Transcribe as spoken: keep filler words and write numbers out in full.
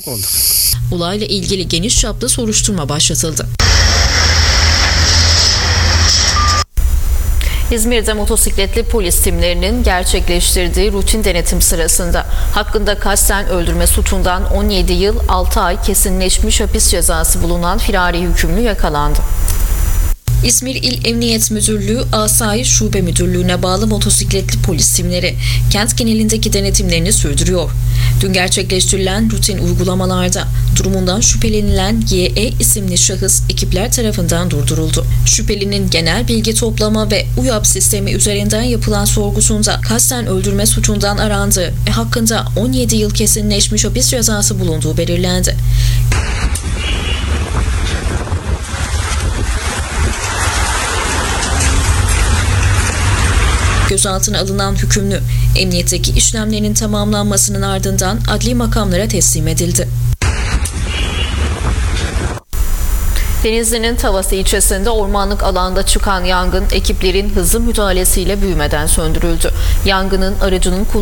olduk. Olayla ilgili geniş çaplı soruşturma başlatıldı. İzmir'de motosikletli polis timlerinin gerçekleştirdiği rutin denetim sırasında hakkında kasten öldürme suçundan on yedi yıl altı ay kesinleşmiş hapis cezası bulunan firari hükümlü yakalandı. İzmir İl Emniyet Müdürlüğü Asayiş Şube Müdürlüğü'ne bağlı motosikletli polis timleri kent genelindeki denetimlerini sürdürüyor. Dün gerçekleştirilen rutin uygulamalarda durumundan şüphelenilen Y E isimli şahıs ekipler tarafından durduruldu. Şüphelinin genel bilgi toplama ve U Y A P sistemi üzerinden yapılan sorgusunda kasten öldürme suçundan arandığı ve hakkında on yedi yıl kesinleşmiş hapis cezası bulunduğu belirlendi. Gözaltına alınan hükümlü, emniyetteki işlemlerinin tamamlanmasının ardından adli makamlara teslim edildi. Denizli'nin Tavası ilçesinde ormanlık alanda çıkan yangın ekiplerin hızlı müdahalesiyle büyümeden söndürüldü. Yangının aracının